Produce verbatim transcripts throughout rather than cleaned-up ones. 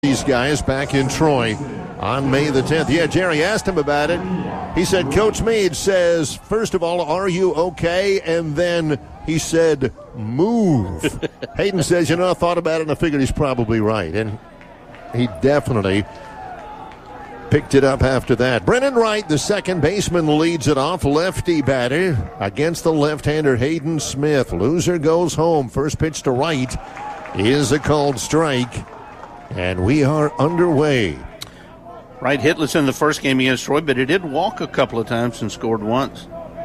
These guys back in Troy on May the tenth. Yeah, Jerry asked him about it. He said, Coach Meade says, first of all, are you okay? And then he said, move. Hayden says, you know, I thought about it and I figured he's probably right. And he definitely picked it up after that. Brennan Wright, the second baseman, leads it off. Lefty batter against the left-hander Hayden Smith. Loser goes home. First pitch to Wright is a called strike. And we are underway. Wright hitless in the first game against Troy, but he did walk a couple of times and scored once.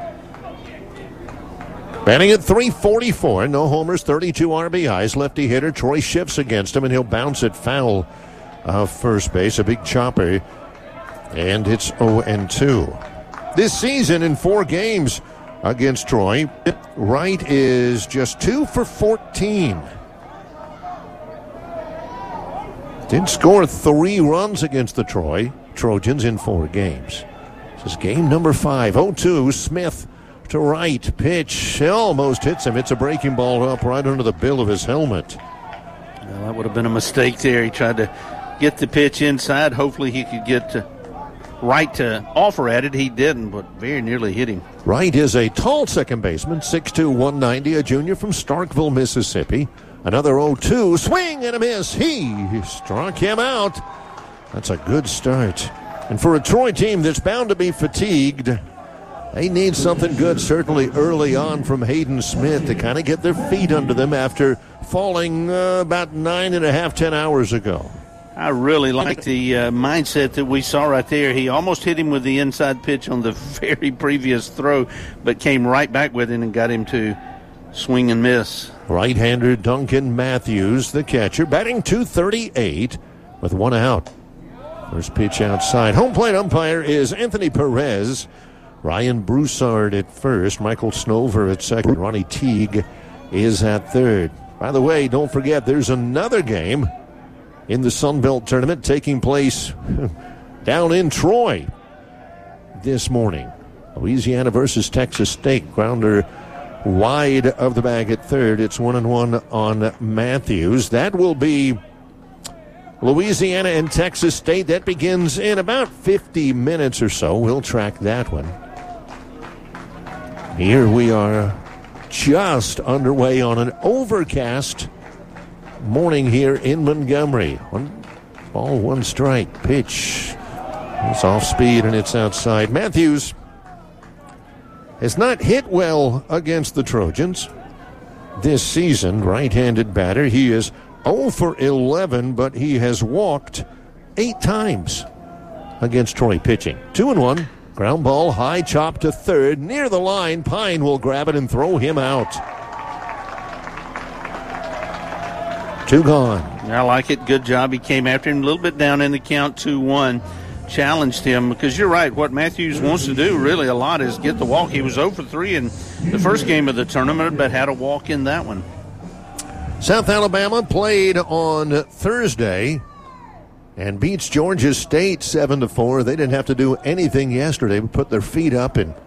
Batting at three forty-four, no homers, thirty-two R B Is. Lefty hitter Troy shifts against him, and he'll bounce it foul of first base. A big chopper, and it's oh and two. This season in four games against Troy, Wright is just two for fourteen. Did score three runs against the Troy Trojans in four games. This is game number five. oh two, Smith to Wright. Pitch almost hits him. It's a breaking ball up right under the bill of his helmet. Well, that would have been a mistake there. He tried to get the pitch inside. Hopefully he could get to Wright to offer at it. He didn't, but very nearly hit him. Wright is a tall second baseman, six two, one ninety, a junior from Starkville, Mississippi. Another oh two, swing and a miss. He struck him out. That's a good start. And for a Troy team that's bound to be fatigued, they need something good certainly early on from Hayden Smith to kind of get their feet under them after falling uh, about nine and a half, ten hours ago. I really like the uh, mindset that we saw right there. He almost hit him with the inside pitch on the very previous throw, but came right back with it and got him to swing and miss. Right-hander Duncan Matthews, the catcher, batting two thirty-eight with one out. First pitch outside. Home plate umpire is Anthony Perez. Ryan Broussard at first. Michael Snover at second. Ronnie Teague is at third. By the way, don't forget there's another game in the Sun Belt Tournament taking place down in Troy this morning. Louisiana versus Texas State. Grounder wide of the bag at third. It's one and one on Matthews. That will be Louisiana and Texas State. That begins in about fifty minutes or so. We'll track that one. Here we are just underway on an overcast morning here in Montgomery. One ball, one strike. Pitch. It's off speed and it's outside. Matthews has not hit well against the Trojans this season. Right-handed batter. He is oh for eleven, but he has walked eight times against Troy pitching. Two and one. Ground ball, high chop to third. Near the line, Pine will grab it and throw him out. Two gone. I like it. Good job. He came after him a little bit down in the count, two one. Challenged him, because you're right, what Matthews wants to do really a lot is get the walk. He was oh for three in the first game of the tournament, but had a walk in that one. South Alabama played on Thursday and beats Georgia State seven to four. They didn't have to do anything yesterday but put their feet up and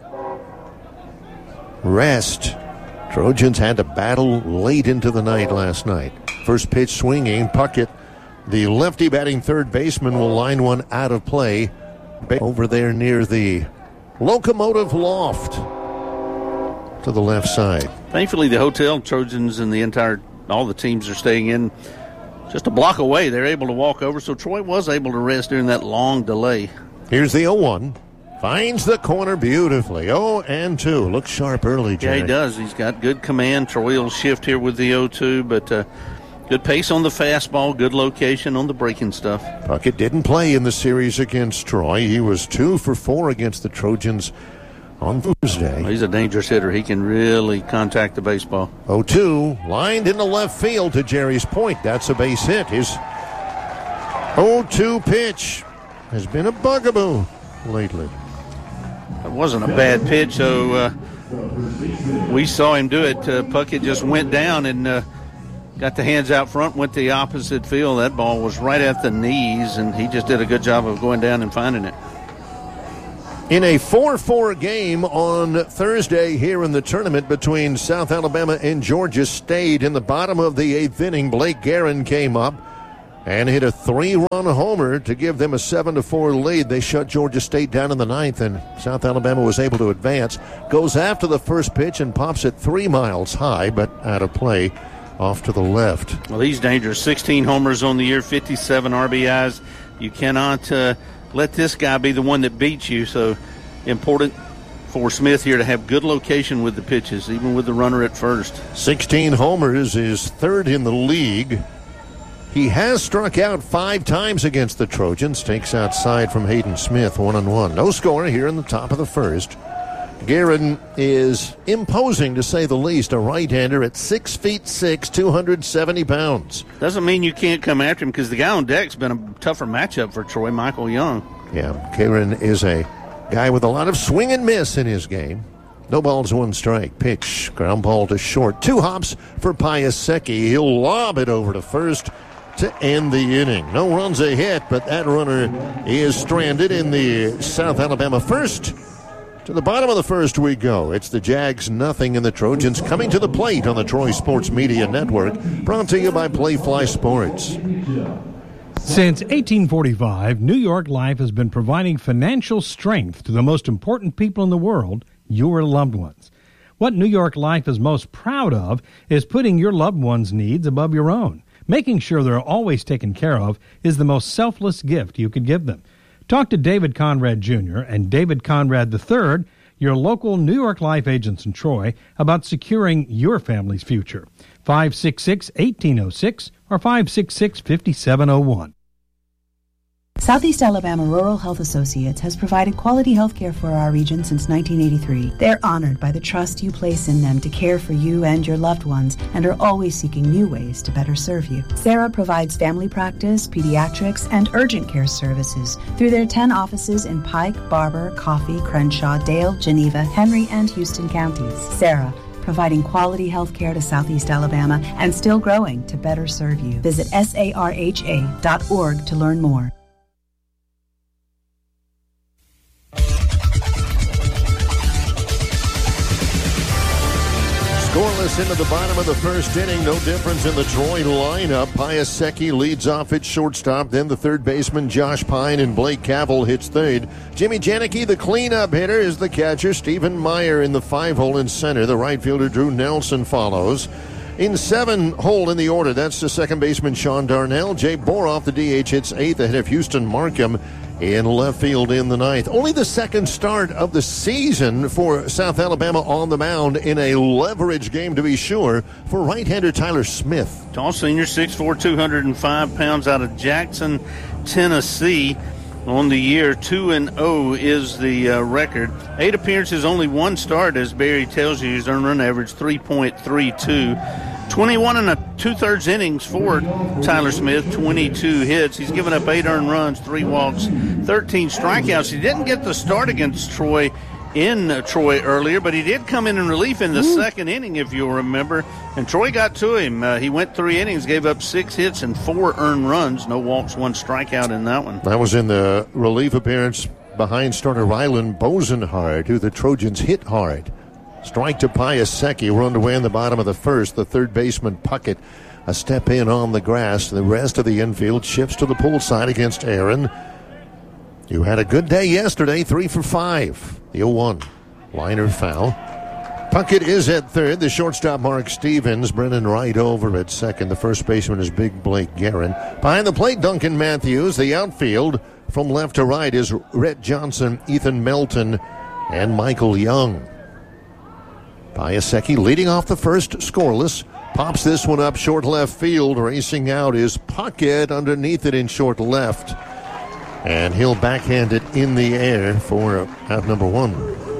rest. Trojans had to battle late into the night last night. First pitch swinging, Puckett, the lefty batting third baseman, will line one out of play over there near the locomotive loft to the left side. Thankfully, the hotel Trojans and the entire, all the teams are staying in just a block away. They're able to walk over, so Troy was able to rest during that long delay. Here's the oh one. Finds the corner beautifully. oh and two. Looks sharp early, Jerry. Yeah, he does. He's got good command. Troy will shift here with the oh two, but uh, good pace on the fastball, good location on the breaking stuff. Puckett didn't play in the series against Troy. He was two for four against the Trojans on Thursday. He's a dangerous hitter. He can really contact the baseball. oh two, lined into left field to Jerry's point. That's a base hit. His oh two pitch has been a bugaboo lately. It wasn't a bad pitch, so uh, we saw him do it. Uh, Puckett just went down and uh, got the hands out front, went the opposite field. That ball was right at the knees, and he just did a good job of going down and finding it. In a four four game on Thursday here in the tournament between South Alabama and Georgia State, in the bottom of the eighth inning, Blake Guerin came up and hit a three-run homer to give them a seven to four lead. They shut Georgia State down in the ninth, and South Alabama was able to advance. Goes after the first pitch and pops it three miles high, but out of play off to the left. Well, he's dangerous. sixteen homers on the year, fifty-seven R B Is. You cannot uh, let this guy be the one that beats you, so important for Smith here to have good location with the pitches, even with the runner at first. sixteen homers is third in the league. He has struck out five times against the Trojans. Takes outside from Hayden Smith, one and one. No score here in the top of the first. Guerin is imposing, to say the least, a right-hander at six feet six, two hundred seventy pounds. Doesn't mean you can't come after him, because the guy on deck's been a tougher matchup for Troy, Michael Young. Yeah, Guerin is a guy with a lot of swing and miss in his game. No balls, one strike. Pitch, ground ball to short. Two hops for Piasecki. He'll lob it over to first to end the inning. No runs a hit, but that runner is stranded in the South Alabama first. To the bottom of the first we go. It's the Jags nothing and the Trojans coming to the plate on the Troy Sports Media Network. Brought to you by Playfly Sports. Since eighteen forty-five, New York Life has been providing financial strength to the most important people in the world, your loved ones. What New York Life is most proud of is putting your loved ones' needs above your own. Making sure they're always taken care of is the most selfless gift you could give them. Talk to David Conrad Junior and David Conrad the third, your local New York Life agents in Troy, about securing your family's future. five six six, one eight zero six or five six six, five seven zero one. Southeast Alabama Rural Health Associates has provided quality health care for our region since nineteen eighty-three. They're honored by the trust you place in them to care for you and your loved ones, and are always seeking new ways to better serve you. Sarah provides family practice, pediatrics, and urgent care services through their ten offices in Pike, Barber, Coffee, Crenshaw, Dale, Geneva, Henry, and Houston counties. Sarah, providing quality health care to Southeast Alabama and still growing to better serve you. Visit S A R H A dot org to learn more. Scoreless into the bottom of the first inning. No difference in the Troy lineup. Piasecki leads off at shortstop. Then the third baseman, Josh Pine, and Blake Cavell hits third. Jimmy Janicki, the cleanup hitter, is the catcher. Stephen Meyer in the five-hole in center. The right fielder, Drew Nelson, follows. In seven-hole in the order, that's the second baseman, Sean Darnell. Jay Boroff, the D H, hits eighth ahead of Houston Markham in left field in the ninth. Only the second start of the season for South Alabama on the mound in a leverage game, to be sure, for right-hander Tyler Smith. Tall senior, six foot four, two hundred five pounds, out of Jackson, Tennessee. On the year, two and oh is the uh, record. Eight appearances, only one start, as Barry tells you. His earned run average three point three two. twenty-one and a two-thirds innings for Tyler Smith, twenty-two hits. He's given up eight earned runs, three walks, thirteen strikeouts. He didn't get the start against Troy in uh, Troy earlier, but he did come in in relief in the Ooh. second inning, if you'll remember, and Troy got to him. Uh, he went three innings, gave up six hits and four earned runs. No walks, one strikeout in that one. That was in the relief appearance behind starter Rylan Bosenhard, who the Trojans hit hard. Strike to Piasecki, run away in the bottom of the first. The third baseman, Puckett, a step in on the grass. The rest of the infield shifts to the pull side against Aaron. You had a good day yesterday, three for five. The oh one. Liner foul. Puckett is at third. The shortstop, Mark Stevens. Brennan Wright over at second. The first baseman is Big Blake Guerin. Behind the plate, Duncan Matthews. The outfield from left to right is Rhett Johnson, Ethan Melton, and Michael Young. Piasecki leading off the first, scoreless. Pops this one up short left field. Racing out is Puckett underneath it in short left. And he'll backhand it in the air for out number one.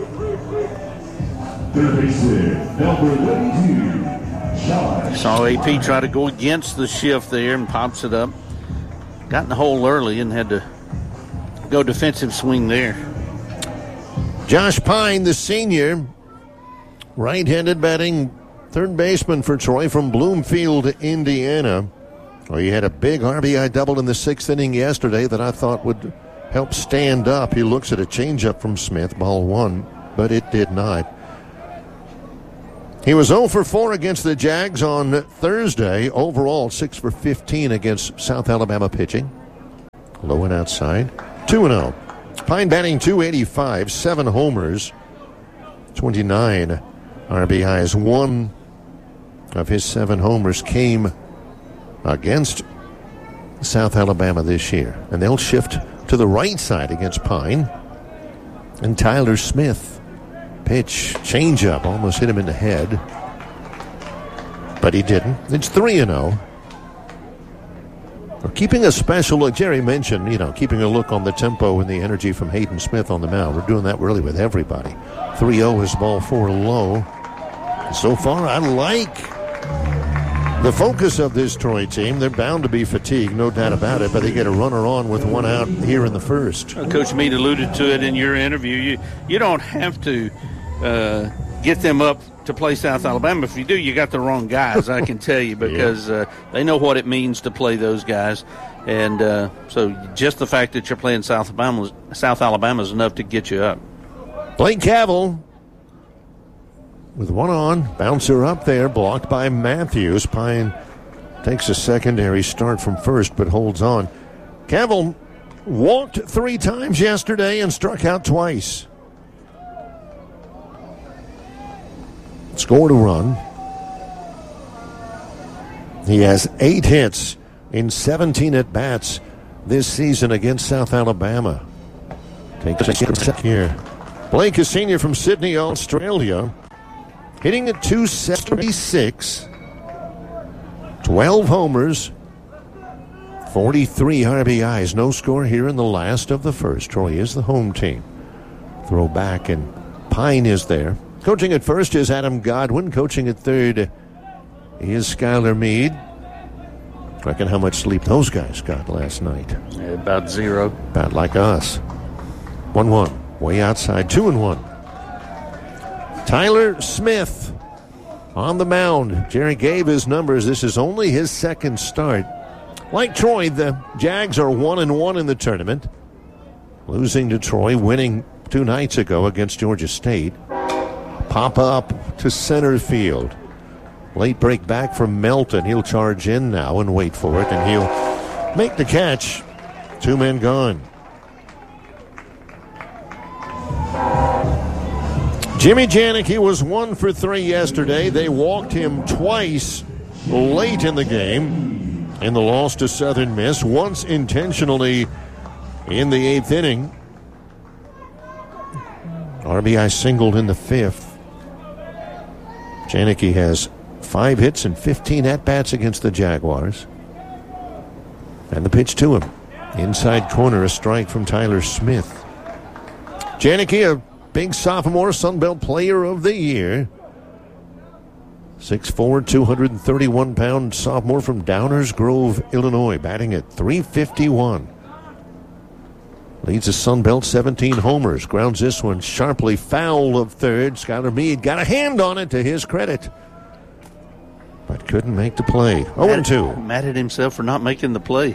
Saw A P try to go against the shift there and pops it up. Got in the hole early and had to go defensive swing there. Josh Pine, the senior, right-handed batting third baseman for Troy from Bloomfield, Indiana. Well, he had a big R B I double in the sixth inning yesterday that I thought would help stand up. He looks at a changeup from Smith, ball one, but it did not. He was zero for four against the Jags on Thursday. Overall, six for fifteen against South Alabama pitching. Low and outside. two and oh. Pine batting two eighty-five, seven homers, twenty-nine R B Is. One of his seven homers came against South Alabama this year. And they'll shift to the right side against Pine. And Tyler Smith. Pitch, changeup, almost hit him in the head. But he didn't. It's three and oh. We're keeping a special look. Jerry mentioned, you know, keeping a look on the tempo and the energy from Hayden Smith on the mound. We're doing that really with everybody. three oh is ball four low. So far, I like the focus of this Troy team. They're bound to be fatigued, no doubt about it, but they get a runner on with one out here in the first. Coach Meade alluded to it in your interview. You, you don't have to uh, get them up to play South Alabama. If you do, you got the wrong guys, I can tell you, because yeah. uh, they know what it means to play those guys. And uh, so just the fact that you're playing South Alabama, South Alabama is enough to get you up. Blake Cavell with one on, bouncer up there, blocked by Matthews. Pine takes a secondary start from first, but holds on. Cavell walked three times yesterday and struck out twice. Scored a run. He has eight hits in seventeen at-bats this season against South Alabama. Takes a second here. Blake, a senior from Sydney, Australia, hitting at two seventy-six, twelve homers, forty-three R B Is. No score here in the last of the first. Troy is the home team. Throw back, and Pine is there. Coaching at first is Adam Godwin. Coaching at third is Skylar Meade. Reckon how much sleep those guys got last night. Yeah, about zero. About like us. one one. Way outside. two and one. Tyler Smith on the mound. Jerry gave his numbers. This is only his second start. Like Troy, the Jags are one and one in the tournament. Losing to Troy, winning two nights ago against Georgia State. Pop up to center field. Late break back from Melton. He'll charge in now and wait for it, and he'll make the catch. Two men gone. Jimmy Janicki was one for three yesterday. They walked him twice late in the game in the loss to Southern Miss, once intentionally in the eighth inning. R B I singled in the fifth. Janicki has five hits and fifteen at-bats against the Jaguars. And the pitch to him. Inside corner, a strike from Tyler Smith. Janicki, a big sophomore Sun Belt Player of the Year. six foot four, two hundred thirty-one pound sophomore from Downers Grove, Illinois, batting at three fifty-one. Leads the Sun Belt, seventeen homers. Grounds this one sharply foul of third. Skylar Meade got a hand on it to his credit, but couldn't make the play. oh and two. Mad at himself for not making the play.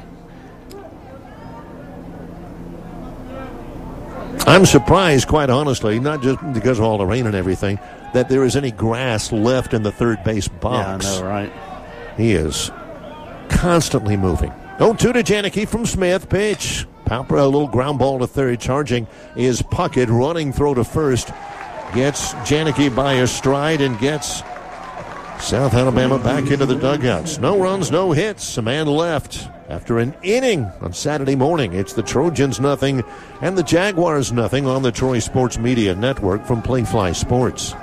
I'm surprised, quite honestly, not just because of all the rain and everything, that there is any grass left in the third base box. Yeah, I know, right? He is constantly moving. oh two to Janicki from Smith. Pitch. Palper, a little ground ball to third. Charging is Puckett. Running throw to first. Gets Janicki by a stride and gets South Alabama back into the dugouts. No runs, no hits. A man left after an inning on Saturday morning. It's the Trojans nothing and the Jaguars nothing on the Troy Sports Media Network from Playfly Sports.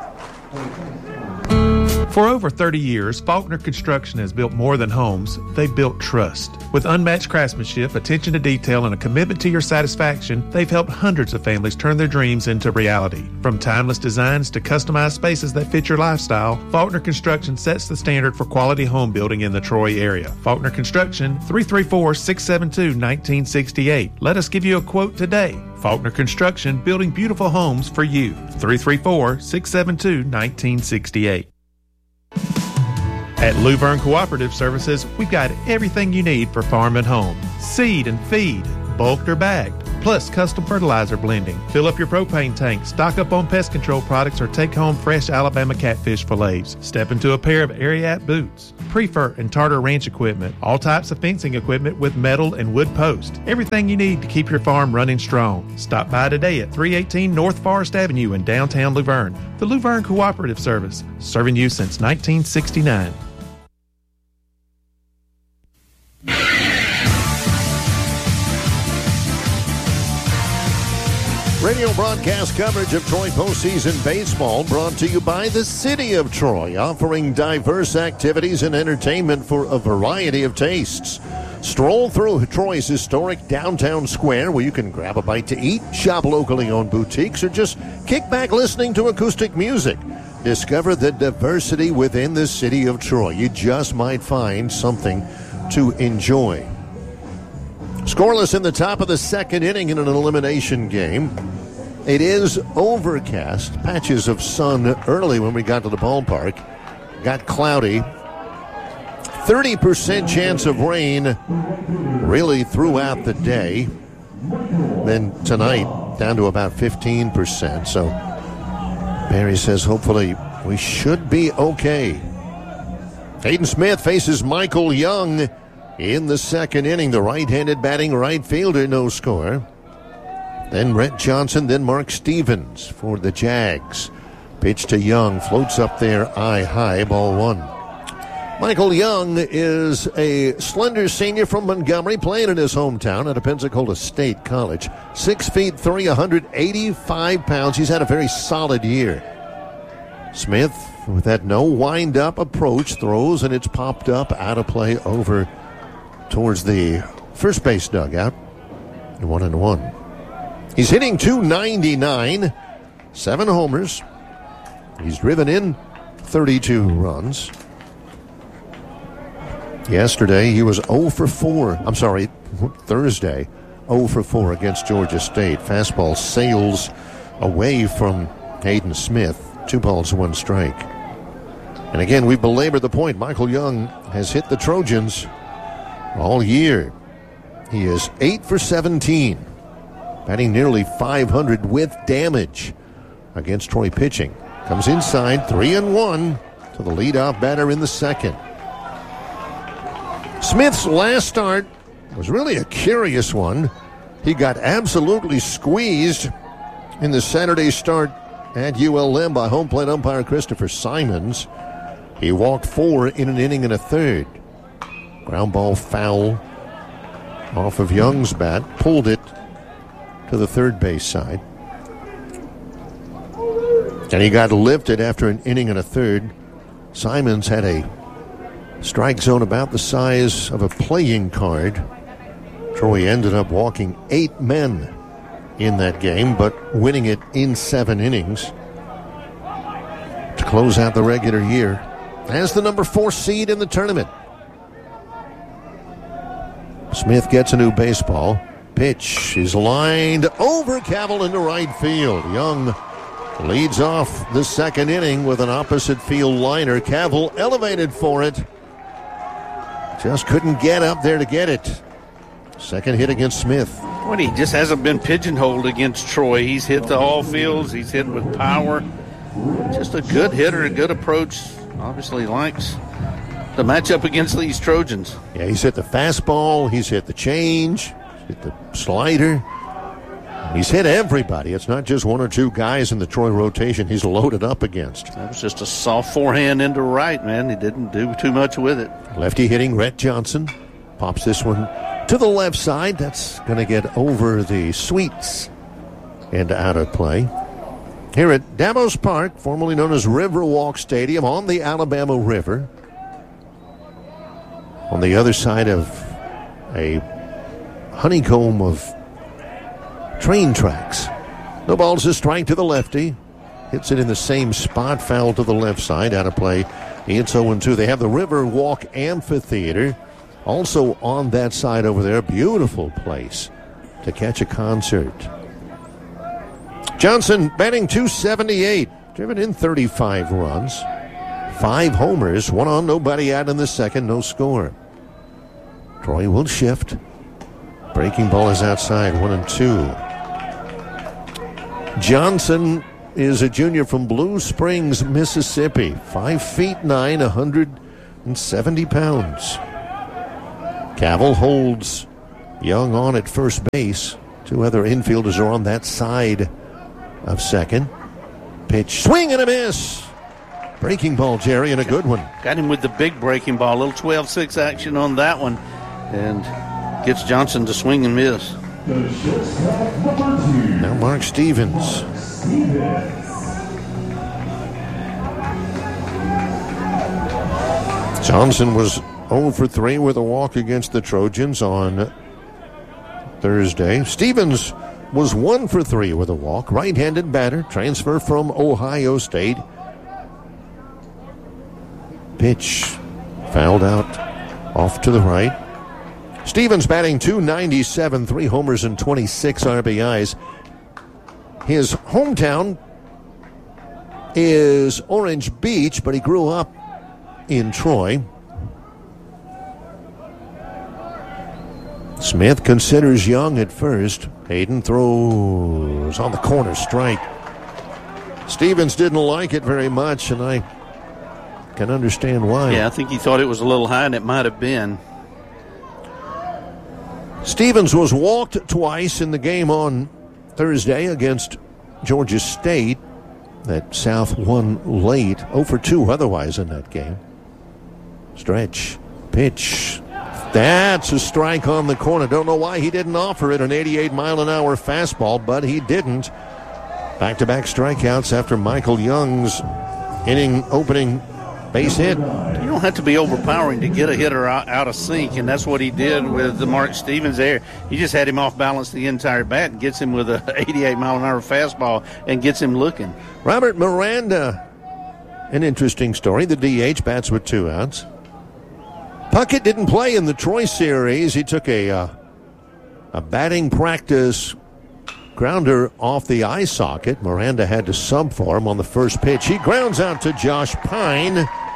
For over thirty years, Faulkner Construction has built more than homes. They've built trust. With unmatched craftsmanship, attention to detail, and a commitment to your satisfaction, they've helped hundreds of families turn their dreams into reality. From timeless designs to customized spaces that fit your lifestyle, Faulkner Construction sets the standard for quality home building in the Troy area. Faulkner Construction, three three four, six seven two, one nine six eight. Let us give you a quote today. Faulkner Construction, building beautiful homes for you. three three four, six seven two, one nine six eight. At Luverne Cooperative Services, we've got everything you need for farm and home. Seed and feed, bulked or bagged, plus custom fertilizer blending. Fill up your propane tank, stock up on pest control products, or take home fresh Alabama catfish fillets. Step into a pair of Ariat boots, Prefer and Tartar Ranch equipment, all types of fencing equipment with metal and wood posts. Everything you need to keep your farm running strong. Stop by today at three eighteen North Forest Avenue in downtown Luverne. The Luverne Cooperative Service, serving you since nineteen sixty-nine. Radio broadcast coverage of Troy postseason baseball brought to you by the City of Troy, offering diverse activities and entertainment for a variety of tastes. Stroll through Troy's historic downtown square where you can grab a bite to eat, shop locally owned boutiques, or just kick back listening to acoustic music. Discover the diversity within the City of Troy. You just might find something to enjoy. Scoreless in the top of the second inning in an elimination game. It is overcast. Patches of sun early when we got to the ballpark. Got cloudy. thirty percent chance of rain really throughout the day. Then tonight down to about fifteen percent. So Barry says hopefully we should be okay. Hayden Smith faces Michael Young in the second inning. The right-handed batting right fielder, no score. Then Brett Johnson, then Mark Stevens for the Jags. Pitch to Young, floats up there eye high, ball one. Michael Young is a slender senior from Montgomery, playing in his hometown at a Pensacola State College. Six feet three, one hundred eighty-five pounds. He's had a very solid year. Smith, with that no wind-up approach, throws, and it's popped up out of play over towards the first base dugout. One and one. He's hitting two ninety-nine, seven homers. He's driven in thirty-two runs. Yesterday, he was oh for four. I'm sorry, Thursday, oh for four against Georgia State. Fastball sails away from Hayden Smith. Two balls, one strike. And again, we belabor the point. Michael Young has hit the Trojans all year. He is eight for seventeen, batting nearly five hundred with damage against Troy pitching. Comes inside, three and one to the leadoff batter in the second. Smith's last start was really a curious one. He got absolutely squeezed in the Saturday start at U L M by home plate umpire Christopher Simons. He walked four in an inning and a third. Ground ball foul off of Young's bat, pulled it to the third base side. And he got lifted after an inning and a third. Simons had a strike zone about the size of a playing card. Troy ended up walking eight men in that game, but winning it in seven innings to close out the regular year as the number four seed in the tournament. Smith gets a new baseball. Pitch is lined over Cavill into right field. Young leads off the second inning with an opposite field liner. Cavill elevated for it. Just couldn't get up there to get it. Second hit against Smith. Well, he just hasn't been pigeonholed against Troy. He's hit the all fields. He's hit with power. Just a good hitter, a good approach. Obviously likes the matchup against these Trojans. Yeah, he's hit the fastball. He's hit the change. He's hit the slider. He's hit everybody. It's not just one or two guys in the Troy rotation he's loaded up against. That was just a soft forehand into right, man. He didn't do too much with it. Lefty hitting Rhett Johnson. Pops this one to the left side. That's going to get over the Sweets and out of play. Here at Davos Park, formerly known as Riverwalk Stadium, on the Alabama River. On the other side of a honeycomb of train tracks. No balls, a strike to the lefty. Hits it in the same spot, foul to the left side, out of play. It's oh and two. They have the Riverwalk Amphitheater also on that side over there. Beautiful place to catch a concert. Johnson batting two seventy-eight, driven in thirty-five runs. Five homers, one on, nobody out in the second, no score. Troy will shift. Breaking ball is outside, one and two. Johnson is a junior from Blue Springs, Mississippi. Five feet nine, one hundred seventy pounds. Cavill holds Young on at first base. Two other infielders are on that side of second. Pitch, swing and a miss. Breaking ball, Jerry, and a good one. Got him with the big breaking ball. A little twelve six action on that one. And gets Johnson to swing and miss. Now Mark Stevens. Johnson was oh for three with a walk against the Trojans on Thursday. Stevens was one for three with a walk. Right-handed batter, transfer from Ohio State. Pitch fouled out off to the right. Stevens batting two ninety-seven, three homers and twenty-six R B Is. His hometown is Orange Beach, but he grew up in Troy. Smith considers Young at first. Hayden throws on the corner, strike. Stevens didn't like it very much, and I can understand why. Yeah, I think he thought it was a little high, and it might have been. Stevens was walked twice in the game on Thursday against Georgia State. That South won late. oh for two otherwise in that game. Stretch. Pitch. That's a strike on the corner. Don't know why he didn't offer it an eighty-eight mile an hour fastball, but he didn't. Back-to-back strikeouts after Michael Young's inning opening base hit. You don't have to be overpowering to get a hitter out, out of sync, and that's what he did with the Mark Stevens there. He just had him off balance the entire bat and gets him with a eighty-eight mile an hour fastball and gets him looking. Robert Miranda, an interesting story. The D H bats with two outs. Puckett didn't play in the Troy series. He took a uh, a batting practice grounder off the eye socket. Miranda had to sub for him on the first pitch. He grounds out to Josh Pine.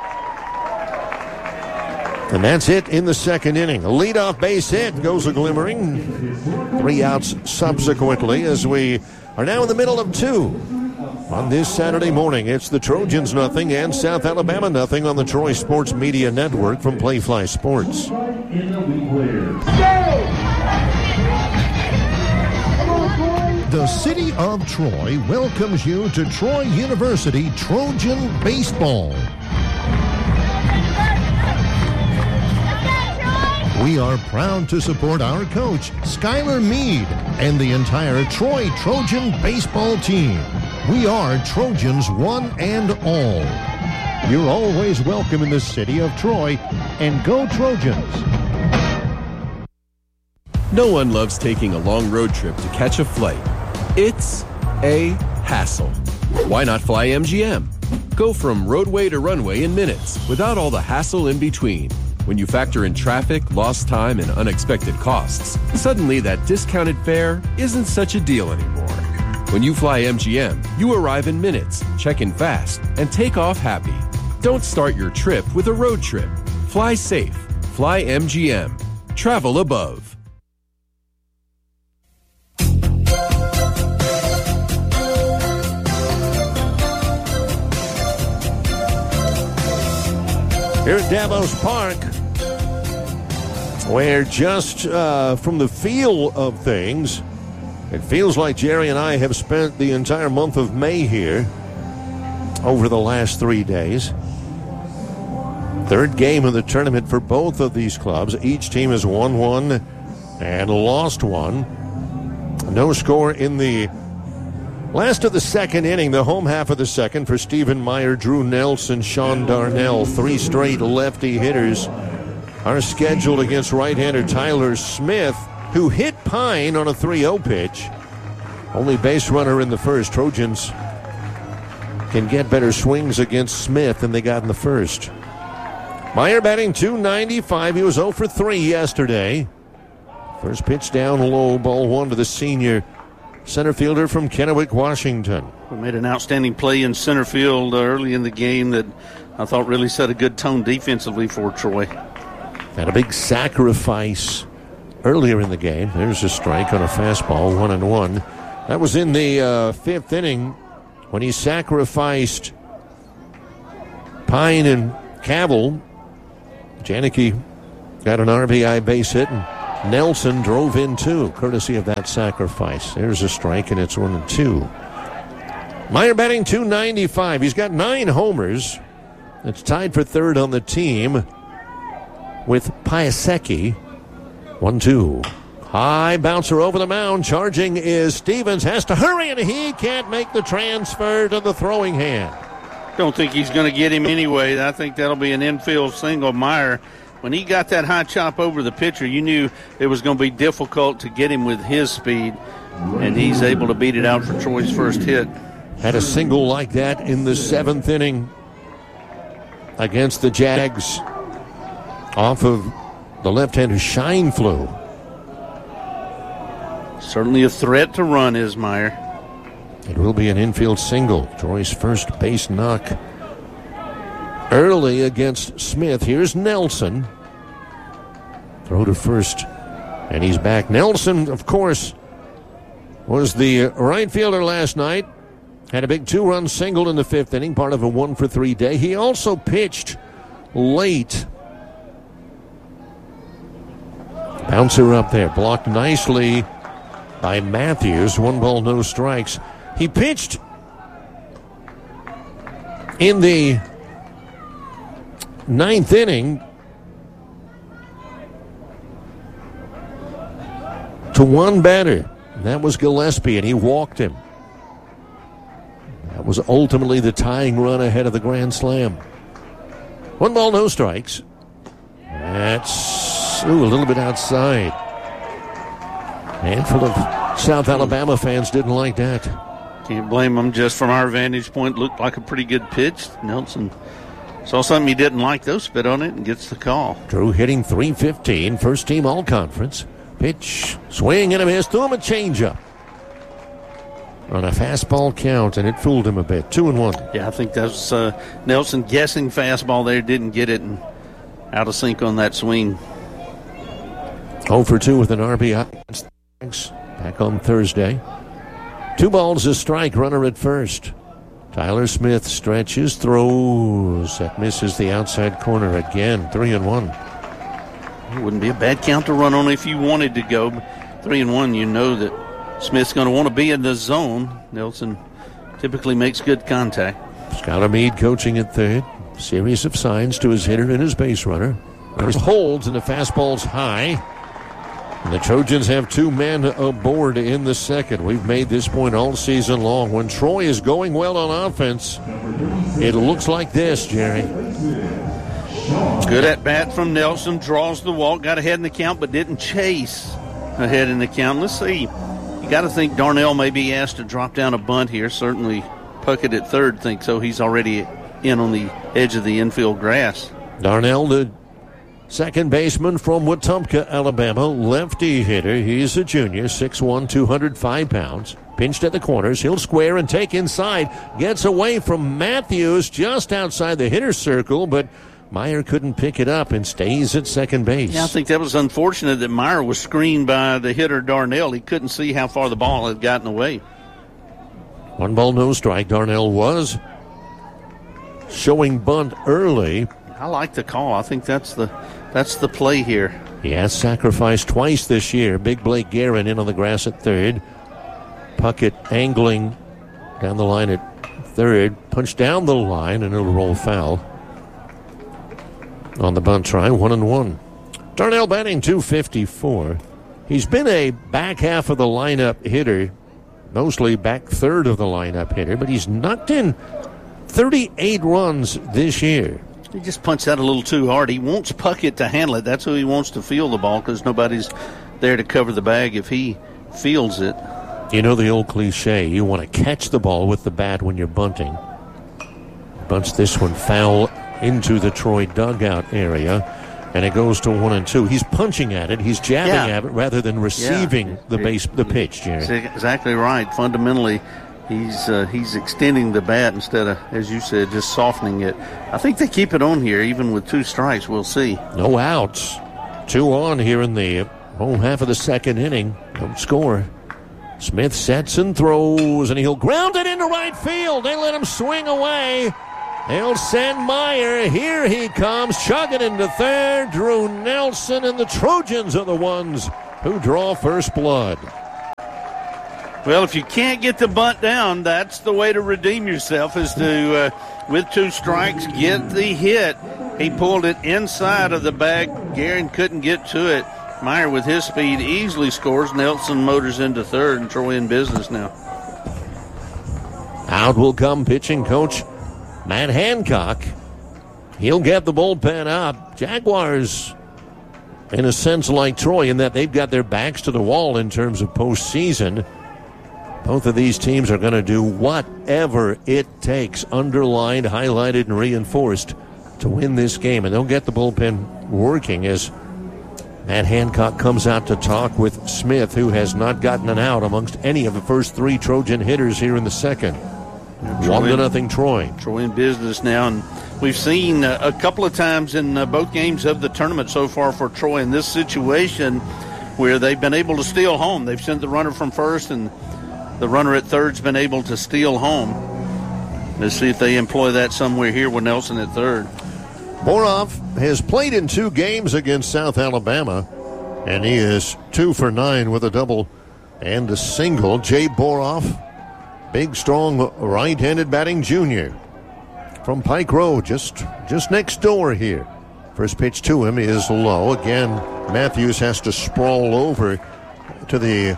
And that's it in the second inning. A leadoff base hit goes a glimmering. Three outs subsequently as we are now in the middle of two. On this Saturday morning, it's the Trojans nothing and South Alabama nothing on the Troy Sports Media Network from Playfly Sports. The city of Troy welcomes you to Troy University Trojan Baseball. We are proud to support our coach, Skylar Meade, and the entire Troy Trojan baseball team. We are Trojans one and all. You're always welcome in the city of Troy, and go Trojans. No one loves taking a long road trip to catch a flight. It's a hassle. Why not fly M G M? Go from roadway to runway in minutes without all the hassle in between. When you factor in traffic, lost time, and unexpected costs, suddenly that discounted fare isn't such a deal anymore. When you fly M G M, you arrive in minutes, check in fast, and take off happy. Don't start your trip with a road trip. Fly safe. Fly M G M. Travel above. Here at Davos Park, where just uh, from the feel of things, it feels like Jerry and I have spent the entire month of May here over the last three days. Third game of the tournament for both of these clubs. Each team has won one and lost one. No score in the last of the second inning, the home half of the second for Stephen Meyer, Drew Nelson, Sean Darnell. Three straight lefty hitters are scheduled against right-hander Tyler Smith, who hit Pine on a three oh pitch. Only base runner in the first. Trojans can get better swings against Smith than they got in the first. Meyer batting two ninety-five. He was oh for three yesterday. First pitch down low, ball one to the senior center fielder from Kennewick, Washington. We made an outstanding play in center field early in the game that I thought really set a good tone defensively for Troy. Had a big sacrifice earlier in the game. There's a strike on a fastball, one and one. That was in the uh, fifth inning when he sacrificed Pine and Cavill. Janicki got an R B I base hit, and Nelson drove in too, courtesy of that sacrifice. There's a strike, and it's one and two. Meyer batting two ninety-five. He's got nine homers. It's tied for third on the team with Piasecki. one two. High bouncer over the mound. Charging is Stevens. Has to hurry, and he can't make the transfer to the throwing hand. Don't think he's going to get him anyway. I think that'll be an infield single. Meyer, when he got that high chop over the pitcher, you knew it was going to be difficult to get him with his speed, and he's able to beat it out for Troy's first hit. Had a single like that in the seventh inning against the Jags off of the left-hander Scheinflug. Certainly a threat to run is Meyer. It will be an infield single. Troy's first base knock early against Smith. Here's Nelson. Throw to first, and he's back. Nelson, of course, was the right fielder last night. Had a big two-run single in the fifth inning, part of a one-for-three day. He also pitched late. Bouncer up there, blocked nicely by Matthews. One ball, no strikes. He pitched in the ninth inning to one batter. That was Gillespie, and he walked him. That was ultimately the tying run ahead of the grand slam. One ball, no strikes. That's ooh, a little bit outside. Handful of South Alabama fans didn't like that. Can't blame them. Just from our vantage point, looked like a pretty good pitch. Nelson saw something he didn't like, though, spit on it, and gets the call. Drew hitting three fifteen, first team all-conference. Pitch, swing and a miss, threw him a changeup on a fastball count, and it fooled him a bit. Two and one. Yeah, I think that was uh, Nelson guessing fastball there, didn't get it, and out of sync on that swing. oh for two with an R B I against the Jags back on Thursday. Two balls, a strike, runner at first. Tyler Smith stretches, throws. That misses the outside corner again. Three and one. It wouldn't be a bad count to run on if you wanted to go. Three and one, you know that Smith's going to want to be in the zone. Nelson typically makes good contact. Skylar Meade coaching at third. Series of signs to his hitter and his base runner. There's holds and the fastball's high. And the Trojans have two men aboard in the second. We've made this point all season long. When Troy is going well on offense, it looks like this, Jerry. Good at bat from Nelson. Draws the walk. Got ahead in the count, but didn't chase ahead in the count. Let's see. You got to think Darnell may be asked to drop down a bunt here. Certainly Puckett at third thinks so. He's already in on the edge of the infield grass. Darnell, the second baseman from Wetumpka, Alabama, lefty hitter. He's a junior, six one, two hundred five pounds. Pinched at the corners. He'll square and take inside. Gets away from Matthews just outside the hitter's circle, but Meyer couldn't pick it up and stays at second base. Yeah, I think that was unfortunate that Meyer was screened by the hitter Darnell. He couldn't see how far the ball had gotten away. One ball, no strike. Darnell was showing bunt early. I like the call. I think that's the that's the play here. He has sacrificed twice this year. Big Blake Guerin in on the grass at third. Puckett angling down the line at third. Punched down the line and it'll roll foul. On the bunt try, one and one. Darnell batting two fifty-four. He's been a back half of the lineup hitter, mostly back third of the lineup hitter, but he's knocked in thirty-eight runs this year. He just punched out a little too hard. He wants Puckett to handle it. That's who he wants to field the ball because nobody's there to cover the bag if he fields it. You know the old cliche, you want to catch the ball with the bat when you're bunting. Bunts this one foul into the Troy dugout area, and it goes to one and two. He's punching at it. He's jabbing yeah. at it rather than receiving yeah. the base, the pitch, Jerry. That's exactly right. Fundamentally, he's uh, he's extending the bat instead of, as you said, just softening it. I think they keep it on here, even with two strikes. We'll see. No outs. Two on here in the whole half of the second inning. Don't score. Smith sets and throws, and he'll ground it into right field. They let him swing away. They'll send Meyer. Here he comes, chugging into third. Drew Nelson, and the Trojans are the ones who draw first blood. Well, if you can't get the bunt down, that's the way to redeem yourself, is to, uh, with two strikes, get the hit. He pulled it inside of the bag. Guerin couldn't get to it. Meyer, with his speed, easily scores. Nelson motors into third, and Troy in business now. Out will come pitching coach Matt Hancock. He'll get the bullpen up. Jaguars, in a sense, like Troy, in that they've got their backs to the wall in terms of postseason. Both of these teams are going to do whatever it takes, underlined, highlighted, and reinforced, to win this game. And they'll get the bullpen working as Matt Hancock comes out to talk with Smith, who has not gotten an out amongst any of the first three Trojan hitters here in the second. One to nothing Troy. Troy in business now, and we've seen uh, a couple of times in uh, both games of the tournament so far for Troy in this situation where they've been able to steal home. They've sent the runner from first, and the runner at third's been able to steal home. Let's see if they employ that somewhere here with Nelson at third. Boroff has played in two games against South Alabama, and he is two for nine with a double and a single. Jay Boroff, big, strong, right-handed batting junior from Pike Road, just, just next door here. First pitch to him is low. Again, Matthews has to sprawl over to the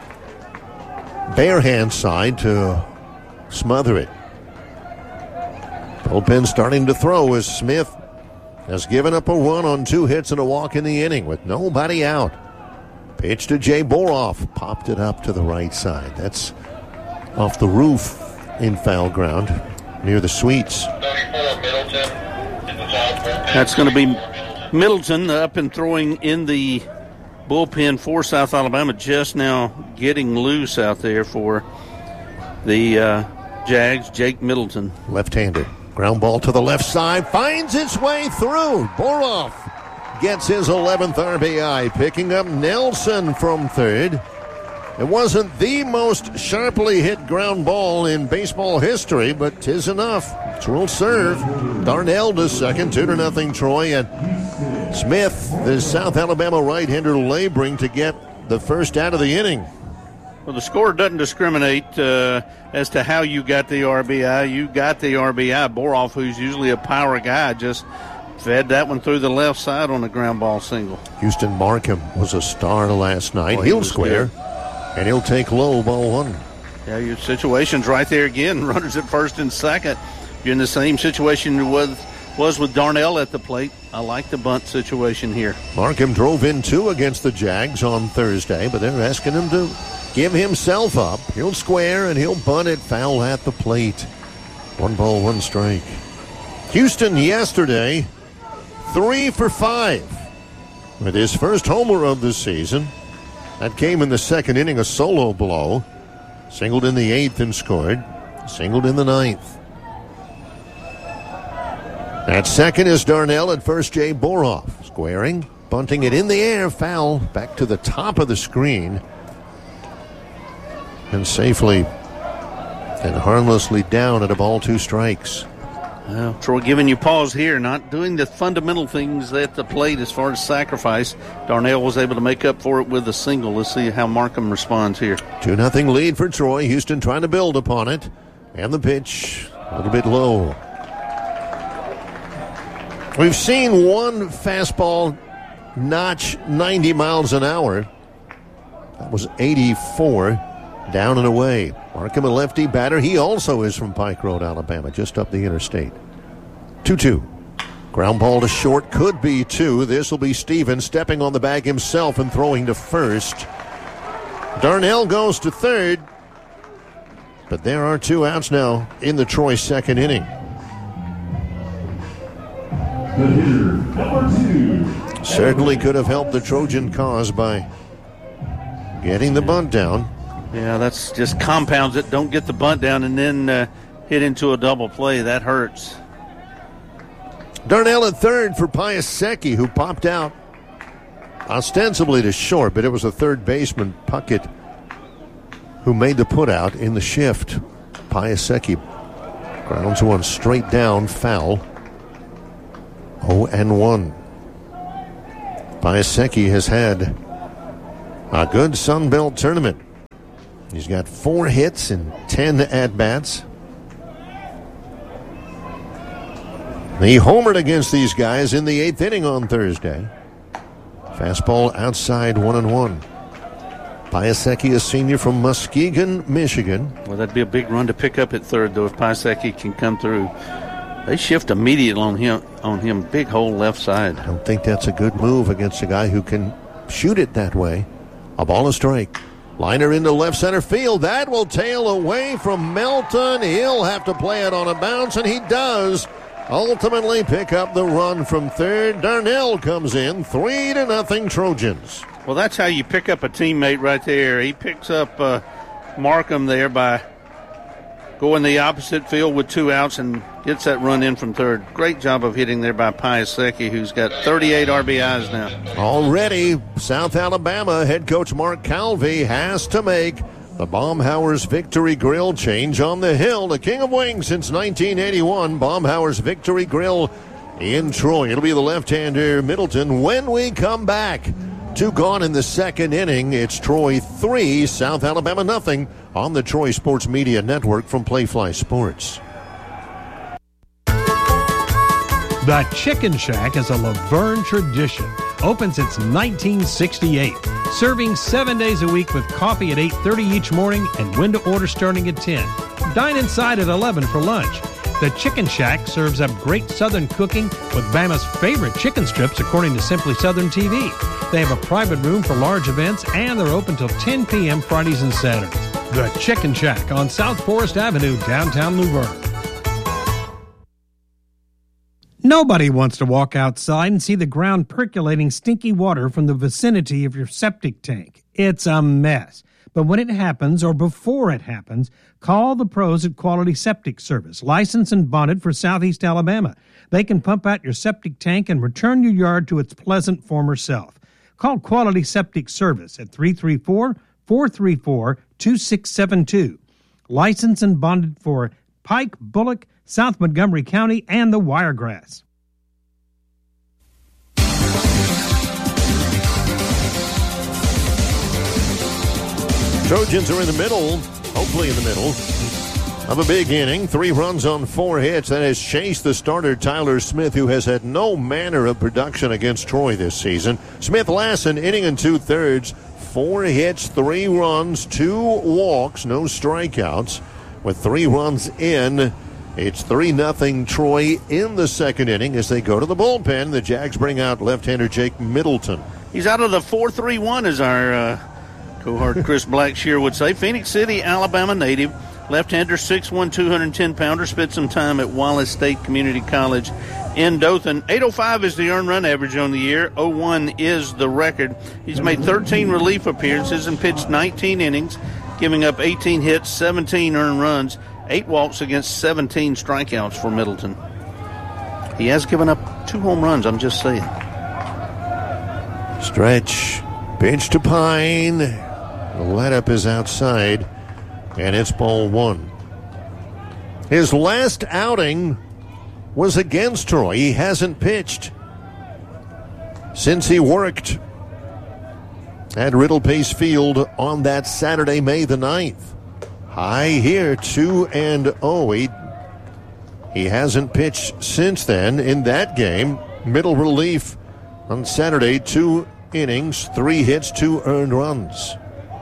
bare hand side to smother it. Bullpen starting to throw as Smith has given up a run on two hits and a walk in the inning with nobody out. Pitch to Jay Boroff. Popped it up to the right side. That's off the roof in foul ground near the suites. That's going to be Middleton up and throwing in the bullpen for South Alabama, just now getting loose out there for the uh, Jags. Jake Middleton. Left-handed. Ground ball to the left side. Finds its way through. Boroff gets his eleventh R B I. Picking up Nelson from third. It wasn't the most sharply hit ground ball in baseball history, but 'tis enough. It's serve. Darnell to second. Two to nothing Troy. And Smith, the South Alabama right-hander, laboring to get the first out of the inning. Well, the score doesn't discriminate uh, as to how you got the R B I. You got the R B I. Boroff, who's usually a power guy, just fed that one through the left side on a ground ball single. Houston Markham was a star last night. Well, he he'll square, good. And he'll take low, ball one. Yeah, your situation's right there again. Runners at first and second. You're in the same situation you was, was with Darnell at the plate. I like the bunt situation here. Markham drove in two against the Jags on Thursday, but they're asking him to give himself up. He'll square and he'll bunt it foul at the plate. One ball, one strike. Houston yesterday, three for five with his first homer of the season. That came in the second inning, a solo blow. Singled in the eighth and scored. Singled in the ninth. At second is Darnell. At first, Jay Boroff. Squaring, bunting it in the air, foul. Back to the top of the screen. And safely and harmlessly down at a ball, two strikes. Well, Troy giving you pause here, not doing the fundamental things at the plate as far as sacrifice. Darnell was able to make up for it with a single. Let's see how Markham responds here. two nothing lead for Troy. Houston trying to build upon it. And the pitch a little bit low. We've seen one fastball notch ninety miles an hour. That was eighty-four. Down and away. Markham, a lefty batter. He also is from Pike Road, Alabama, just up the interstate. two two. Ground ball to short. Could be two. This will be Stevens stepping on the bag himself and throwing to first. Darnell goes to third. But there are two outs now in the Troy second inning. Certainly could have helped the Trojan cause by getting the bunt down. Yeah, that's just compounds it. Don't get the bunt down and then uh, hit into a double play. That hurts. Darnell at third for Piasecki, who popped out ostensibly to short, but it was a third baseman, Puckett, who made the putout in the shift. Piasecki grounds one straight down, foul. oh and one. Piasecki has had a good Sun Belt tournament. He's got four hits and ten at-bats. He homered against these guys in the eighth inning on Thursday. Fastball outside, one and one. Piasecki, a senior from Muskegon, Michigan. Well, that'd be a big run to pick up at third, though, if Piasecki can come through. They shift immediately on him. On him, big hole left side. I don't think that's a good move against a guy who can shoot it that way. A ball, a strike. Liner into left center field. That will tail away from Melton. He'll have to play it on a bounce, and he does. Ultimately pick up the run from third. Darnell comes in, three to nothing Trojans. Well, that's how you pick up a teammate right there. He picks up uh, Markham there by going the opposite field with two outs and gets that run in from third. Great job of hitting there by Piasecki, who's got thirty-eight R B Is now. Already, South Alabama head coach Mark Calvi has to make the Baumhauer's Victory Grill change on the hill. The King of Wings since nineteen eighty-one. Baumhauer's Victory Grill in Troy. It'll be the left-hander Middleton when we come back. Two gone in the second inning. It's Troy three, South Alabama nothing on the Troy Sports Media Network from Playfly Sports. The Chicken Shack is a Laverne tradition. Open since nineteen sixty-eight. Serving seven days a week with coffee at eight thirty each morning and when to order starting at ten. Dine inside at eleven for lunch. The Chicken Shack serves up great Southern cooking with Bama's favorite chicken strips according to Simply Southern T V. They have a private room for large events and they're open till ten p.m. Fridays and Saturdays. The Chicken Shack on South Forest Avenue, downtown Luverne. Nobody wants to walk outside and see the ground percolating stinky water from the vicinity of your septic tank. It's a mess. But when it happens, or before it happens, call the pros at Quality Septic Service, licensed and bonded for Southeast Alabama. They can pump out your septic tank and return your yard to its pleasant former self. Call Quality Septic Service at three three four, four three four, two six seven two. Licensed and bonded for Pike, Bullock, South Montgomery County, and the Wiregrass. Trojans are in the middle, hopefully in the middle, of a big inning. Three runs on four hits. That has chased the starter Tyler Smith, who has had no manner of production against Troy this season. Smith lasts an inning and two-thirds. Four hits, three runs, two walks, no strikeouts. With three runs in, it's three nothing Troy in the second inning as they go to the bullpen. The Jags bring out left-hander Jake Middleton. He's out of the four three one, as our uh, cohort Chris Blackshear would say. Phoenix City, Alabama native. Left-hander, six one, two hundred ten pounder. Spent some time at Wallace State Community College in Dothan. eight oh five is the earned run average on the year. oh one is the record. He's made thirteen relief appearances and pitched nineteen innings, giving up eighteen hits, seventeen earned runs, eight walks against seventeen strikeouts for Middleton. He has given up two home runs, I'm just saying. Stretch, pitch to Pine. The let-up is outside, and it's ball one. His last outing was against Troy. He hasn't pitched since he worked at Riddle Pace Field on that Saturday, May the ninth. High here, two and oh. He, he hasn't pitched since then. In that game, middle relief on Saturday, two innings, three hits, two earned runs.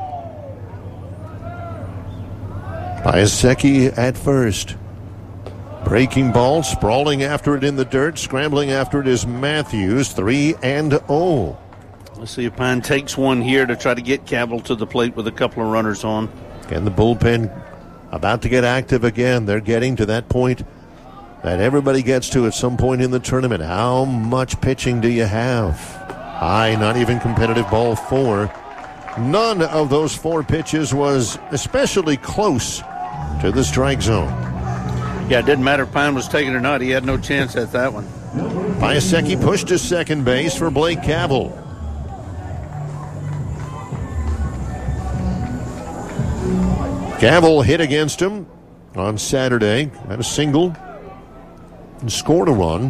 Piasecki at first. Breaking ball, sprawling after it in the dirt, scrambling after it is Matthews, three and oh. Let's see if Pine takes one here to try to get Cabell to the plate with a couple of runners on. And the bullpen about to get active again. They're getting to that point that everybody gets to at some point in the tournament. How much pitching do you have? High, not even competitive, ball four. None of those four pitches was especially close to the strike zone. Yeah, it didn't matter if Pine was taken or not. He had no chance at that one. Piasecki pushed to second base for Blake Cabell. Cavill hit against him on Saturday. Had a single and scored a run.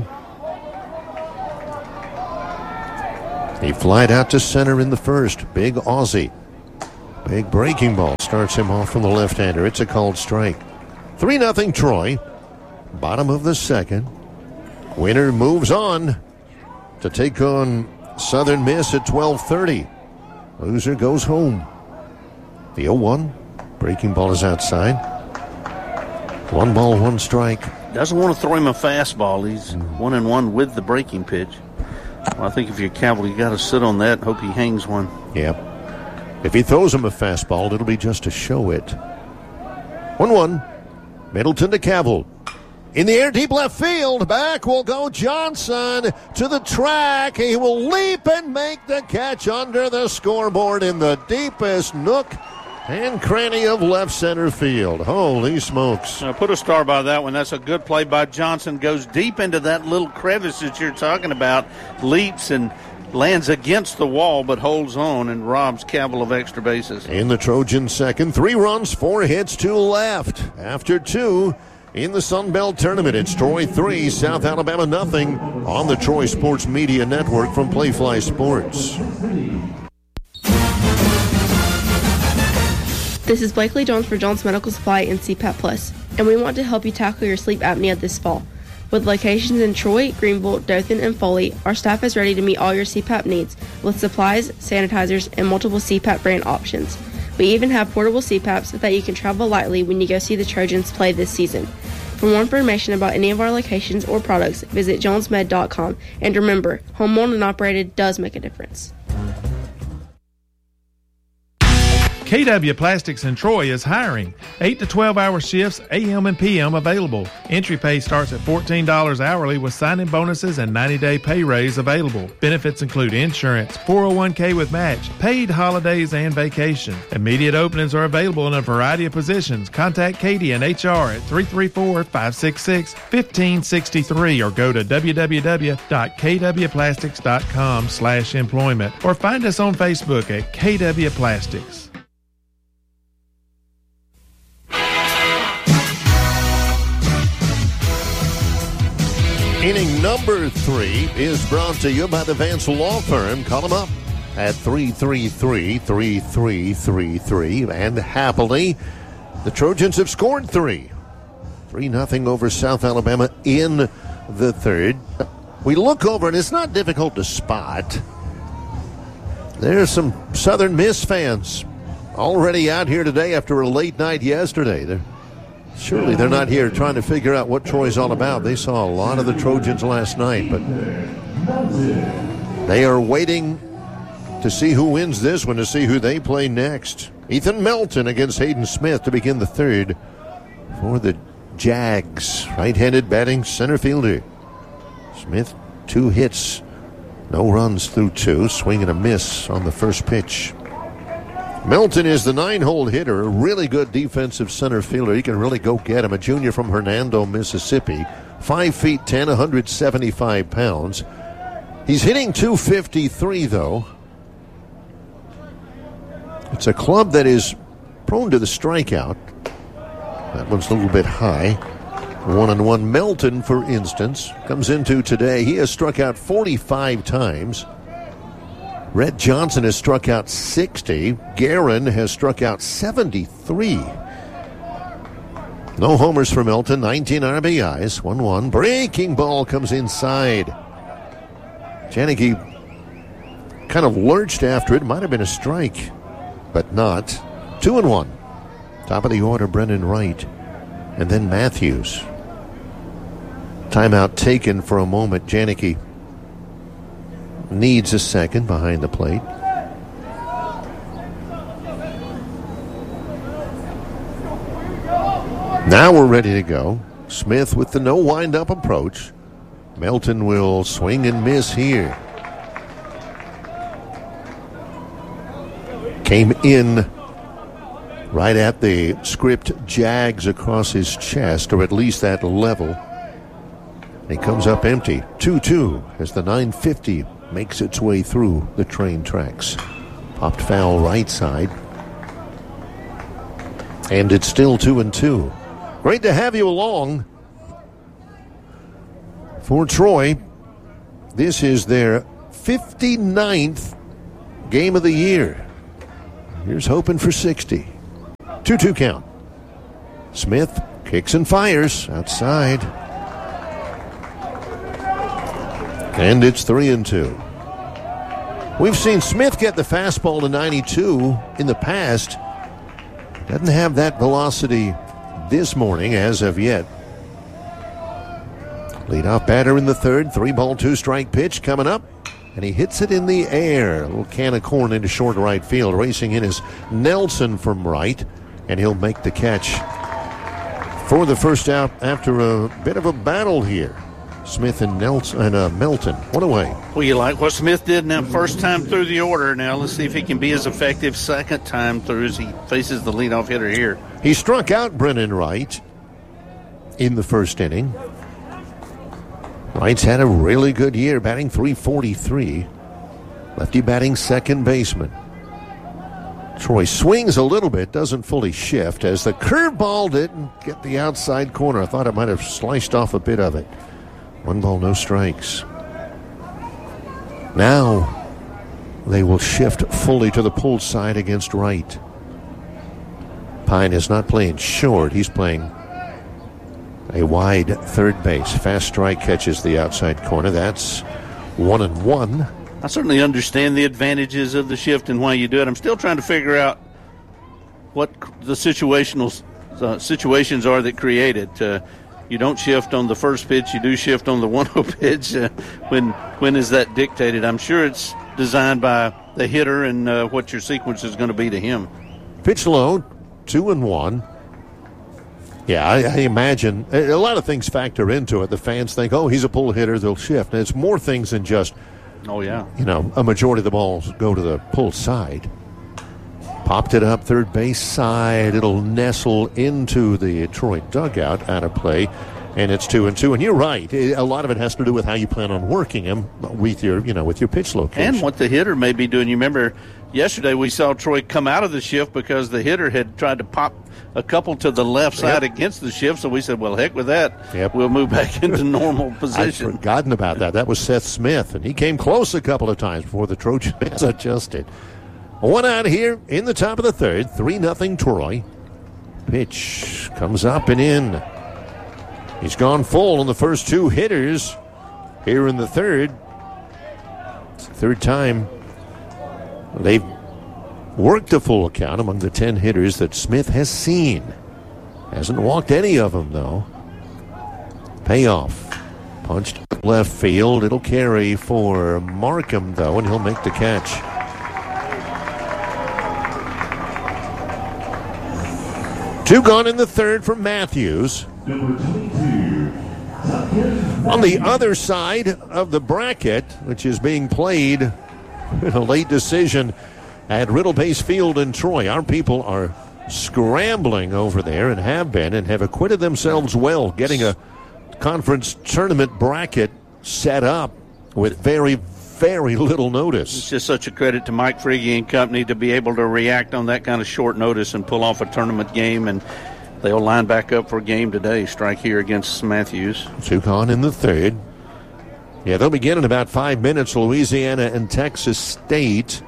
He flied out to center in the first. Big Aussie. Big breaking ball starts him off from the left-hander. It's a called strike. three nothing Troy. Bottom of the second. Winner moves on to take on Southern Miss at twelve thirty. Loser goes home. The oh one. Breaking ball is outside. One ball, one strike. Doesn't want to throw him a fastball. He's one and one with the breaking pitch. Well, I think if you're Cavill, you got to sit on that and hope he hangs one. Yep. If he throws him a fastball, it'll be just to show it. one one. Middleton to Cavill. In the air, deep left field. Back will go Johnson to the track. He will leap and make the catch under the scoreboard in the deepest nook and cranny of left center field. Holy smokes. Uh, put a star by that one. That's a good play by Johnson. Goes deep into that little crevice that you're talking about. Leaps and lands against the wall, but holds on and robs Cavill of extra bases. In the Trojan second, three runs, four hits, two left. After two, in the Sun Belt Tournament, it's Troy three, South Alabama nothing on the Troy Sports Media Network from Playfly Sports. This is Blakely Jones for Jones Medical Supply and C PAP Plus, and we want to help you tackle your sleep apnea this fall. With locations in Troy, Greenville, Dothan, and Foley, our staff is ready to meet all your C PAP needs with supplies, sanitizers, and multiple C PAP brand options. We even have portable C PAPs that you can travel lightly when you go see the Trojans play this season. For more information about any of our locations or products, visit jones med dot com. And remember, home owned and operated does make a difference. K W Plastics in Troy is hiring. eight to twelve hour shifts, A M and P M available. Entry pay starts at fourteen dollars hourly with sign-in bonuses and ninety day pay raise available. Benefits include insurance, four oh one k with match, paid holidays, and vacation. Immediate openings are available in a variety of positions. Contact Katie and H R at three three four, five six six, one five six three or go to w w w dot k w plastics dot com slash employment or find us on Facebook at K W Plastics. Inning number three is brought to you by the Vance Law Firm. Call them up at three three three, three three three three. And happily, the Trojans have scored three. three nothing over South Alabama in the third. We look over, and it's not difficult to spot. There's some Southern Miss fans already out here today after a late night yesterday. They're Surely they're not here trying to figure out what Troy's all about. They saw a lot of the Trojans last night, but they are waiting to see who wins this one, to see who they play next. Ethan Melton against Hayden Smith to begin the third for the Jags. Right-handed batting center fielder. Smith, two hits, no runs through two. Swing and a miss on the first pitch. Melton is the nine-hole hitter, a really good defensive center fielder. He can really go get him. A junior from Hernando, Mississippi. Five feet ten, one hundred seventy-five pounds. He's hitting two fifty-three, though. It's a club that is prone to the strikeout. That one's a little bit high. One and one. Melton, for instance, comes into today. He has struck out forty-five times. Red Johnson has struck out sixty. Guerin has struck out seventy-three. No homers for Melton. nineteen R B Is. one one. Breaking ball comes inside. Janicki kind of lurched after it. Might have been a strike, but not. Two and one. Top of the order, Brendan Wright. And then Matthews. Timeout taken for a moment. Janicki needs a second behind the plate. Now we're ready to go. Smith with the no wind-up approach. Melton will swing and miss here. Came in right at the script Jags across his chest, or at least that level. He comes up empty. two two as the nine fifty makes its way through the train tracks. Popped foul right side. And it's still two and two. Great to have you along. For Troy, this is their fifty-ninth game of the year. Here's hoping for sixty. two two count. Smith kicks and fires outside. And it's three and two. We've seen Smith get the fastball to ninety-two in the past. Doesn't have that velocity this morning as of yet. Leadoff batter in the third. Three ball, two strike pitch coming up. And he hits it in the air. A little can of corn into short right field. Racing in is Nelson from right. And he'll make the catch for the first out after a bit of a battle here. Smith and Nelson and uh, Melton. What a way. Well, you like what Smith did now first time through the order. Now let's see if he can be as effective second time through as he faces the leadoff hitter here. He struck out Brennan Wright in the first inning. Wright's had a really good year, batting three forty-three. Lefty batting second baseman. Troy swings a little bit, doesn't fully shift, as the curveball didn't get the outside corner. I thought it might have sliced off a bit of it. One ball, no strikes. Now they will shift fully to the pulled side against Wright. Pine is not playing short. He's playing a wide third base. Fast strike catches the outside corner. That's one and one. I certainly understand the advantages of the shift and why you do it. I'm still trying to figure out what the situational uh, situations are that create it. Uh, you don't shift on the first pitch. You do shift on the one oh pitch. Uh, when when is that dictated? I'm sure it's designed by the hitter and uh, what your sequence is going to be to him. Pitch low, two and one. Yeah, I, I imagine a lot of things factor into it. The fans think, oh, he's a pull hitter, they'll shift. And it's more things than just, oh, yeah, you know, a majority of the balls go to the pull side. Popped it up third base side. It'll nestle into the Troy dugout out of play. And it's two and two. And you're right. A lot of it has to do with how you plan on working him with your, you know, with your pitch location. And what the hitter may be doing. You remember yesterday we saw Troy come out of the shift because the hitter had tried to pop a couple to the left side yep. against the shift. So we said, well, heck with that. Yep. We'll move back into normal position. I'd forgotten about that. That was Seth Smith. And he came close a couple of times before the Trojans adjusted. One out here in the top of the third. three nothing Troy. Pitch comes up and in. He's gone full on the first two hitters here in the third. It's the third time they've worked a full count among the ten hitters that Smith has seen. Hasn't walked any of them, though. Payoff. Punched left field. It'll carry for Markham, though, and he'll make the catch. Two gone in the third for Matthews. On the other side of the bracket, which is being played in a late decision at Riddle Base Field in Troy, our people are scrambling over there and have been and have acquitted themselves well, getting a conference tournament bracket set up with very, very little notice. It's just such a credit to Mike Frigge and company to be able to react on that kind of short notice and pull off a tournament game, and they'll line back up for a game today. Strike here against Matthews. Two gone in the third. Yeah, they'll begin in about five minutes. Louisiana and Texas State.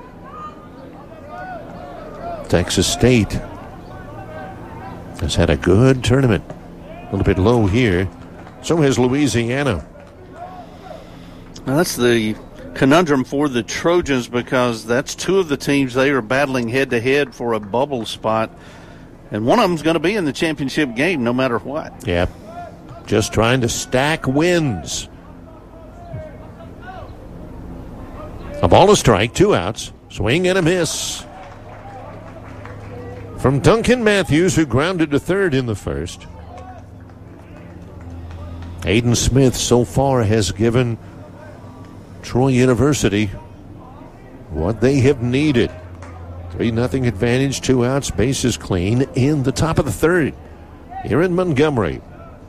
Texas State has had a good tournament. A little bit low here. So has Louisiana. Now that's the conundrum for the Trojans, because that's two of the teams they are battling head-to-head for a bubble spot. And one of them's going to be in the championship game no matter what. Yeah, just trying to stack wins. A ball to strike, two outs. Swing and a miss from Duncan Matthews, who grounded to third in the first. Aiden Smith so far has given Troy University what they have needed. three nothing advantage, two outs, bases clean in the top of the third here in Montgomery.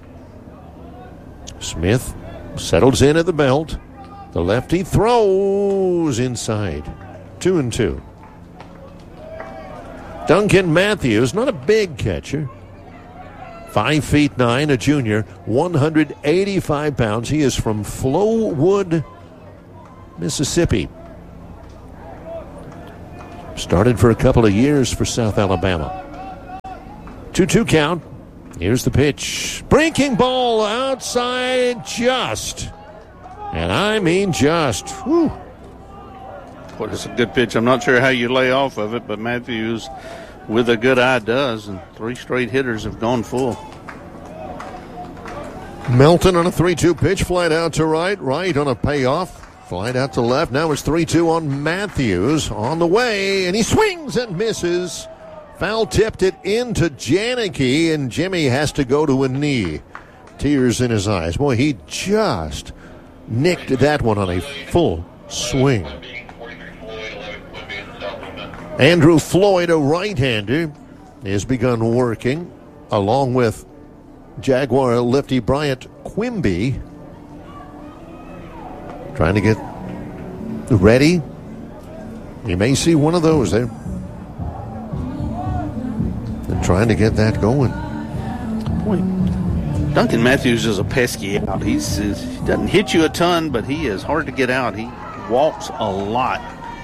Smith settles in at the belt. The lefty throws inside. Two and two. Duncan Matthews, not a big catcher. Five feet nine, a junior, one hundred eighty-five pounds. He is from Flowood, Mississippi. Started for a couple of years for South Alabama. two two count. Here's the pitch. Breaking ball outside just. And I mean just. Whew. Boy, that's a good pitch. I'm not sure how you lay off of it, but Matthews, with a good eye, does. And three straight hitters have gone full. Melton on a three two pitch. Flight out to right. Right on a payoff. Flight out to left. Now it's three two on Matthews. On the way, and he swings and misses. Foul tipped it into Janicki, and Jimmy has to go to a knee. Tears in his eyes. Boy, he just nicked that one on a full swing. Andrew Floyd, a right-hander, has begun working along with Jaguar lefty Bryant Quimby. Trying to get ready. You may see one of those there. They're trying to get that going. Boy, Duncan Matthews is a pesky out. He's, he doesn't hit you a ton, but he is hard to get out. He walks a lot.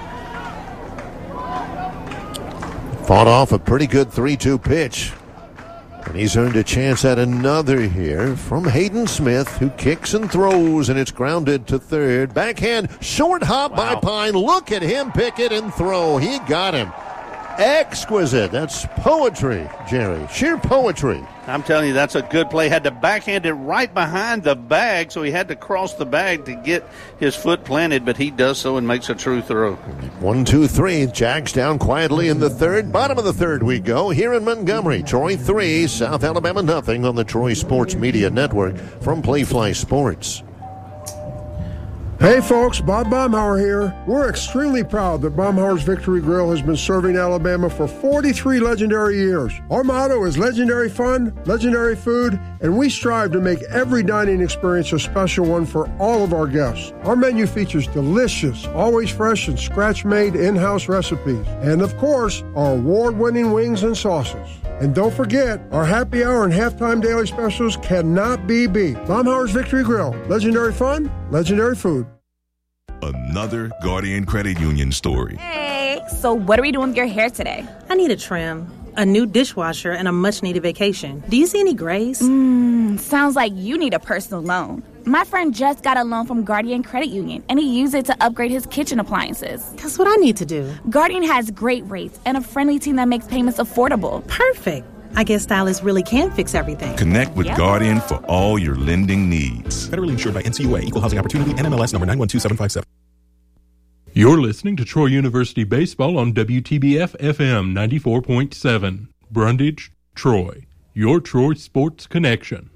Fought off a pretty good three two pitch. And he's earned a chance at another here from Hayden Smith, who kicks and throws, and it's grounded to third. Backhand, short hop wow. by Pine. Look at him pick it and throw. He got him. Exquisite. That's poetry, Jerry. Sheer poetry. I'm telling you, that's a good play. Had to backhand it right behind the bag, so he had to cross the bag to get his foot planted, but he does so and makes a true throw. One, two, three. Jags down quietly in the third. Bottom of the third we go here in Montgomery. Troy three, South Alabama nothing on the Troy Sports Media Network from Playfly Sports. Hey folks, Bob Baumhauer here. We're extremely proud that Baumhauer's Victory Grill has been serving Alabama for forty-three legendary years. Our motto is legendary fun, legendary food, and we strive to make every dining experience a special one for all of our guests. Our menu features delicious, always fresh and scratch-made in-house recipes. And of course, our award-winning wings and sauces. And don't forget, our happy hour and halftime daily specials cannot be beat. Baumhauer's Victory Grill. Legendary fun, legendary food. Another Guardian Credit Union story. Hey, so what are we doing with your hair today? I need a trim, a new dishwasher, and a much-needed vacation. Do you see any grays? Mmm, sounds like you need a personal loan. My friend just got a loan from Guardian Credit Union, and he used it to upgrade his kitchen appliances. That's what I need to do. Guardian has great rates and a friendly team that makes payments affordable. Perfect. I guess stylists really can fix everything. Connect with Yep. Guardian for all your lending needs. Federally insured by N C U A, Equal Housing Opportunity, N M L S number nine one two seven five seven. You're listening to Troy University Baseball on W T B F F M ninety-four point seven. Brundage, Troy. Your Troy Sports Connection.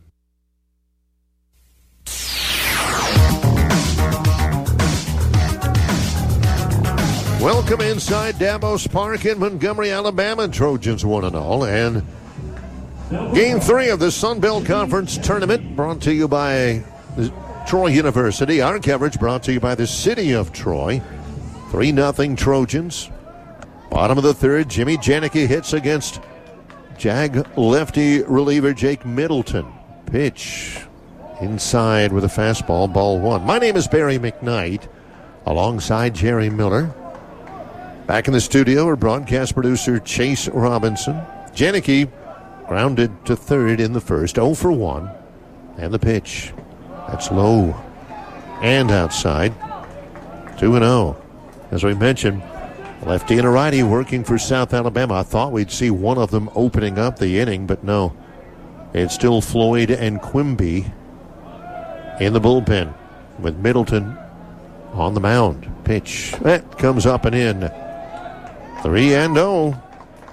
Welcome inside Davos Park in Montgomery, Alabama. Trojans one and all. And game three of the Sun Belt Conference Tournament brought to you by Troy University. Our coverage brought to you by the City of Troy. three nothing Trojans. Bottom of the third, Jimmy Janicki hits against Jag lefty reliever Jake Middleton. Pitch inside with a fastball, ball one. My name is Barry McKnight, alongside Jerry Miller. Back in the studio are broadcast producer Chase Robinson. Janicki grounded to third in the first, oh for one. And the pitch. That's low and outside. two and oh. As we mentioned, lefty and a righty working for South Alabama. I thought we'd see one of them opening up the inning, but no. It's still Floyd and Quimby in the bullpen with Middleton on the mound. Pitch. That comes up and in. three and oh.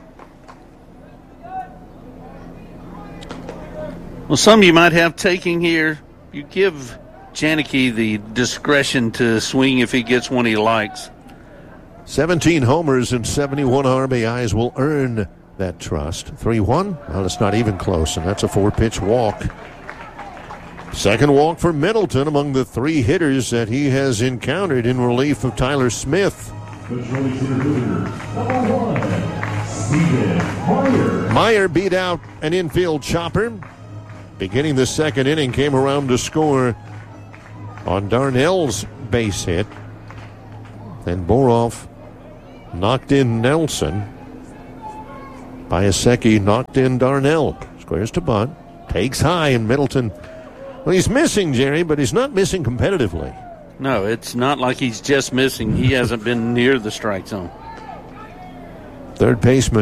Well, some you might have taking here. You give Janicki the discretion to swing if he gets one he likes. seventeen homers and seventy-one R B Is will earn that trust. three one. Well, it's not even close, and that's a four-pitch walk. Second walk for Middleton among the three hitters that he has encountered in relief of Tyler Smith. Meyer beat out an infield chopper. Beginning the second inning, came around to score on Darnell's base hit. Then Boroff knocked in Nelson. Biasecki knocked in Darnell. Squares to bunt. Takes high, and Middleton, well, he's missing, Jerry, but he's not missing competitively. No, it's not like he's just missing. He hasn't been near the strike zone. Third baseman